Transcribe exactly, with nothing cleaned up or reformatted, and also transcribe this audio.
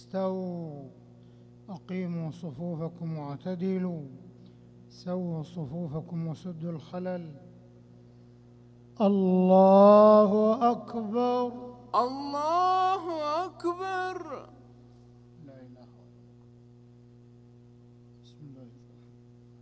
استووا أقيموا صفوفكم واعتدلوا سووا صفوفكم وسدوا الخلل. الله أكبر. الله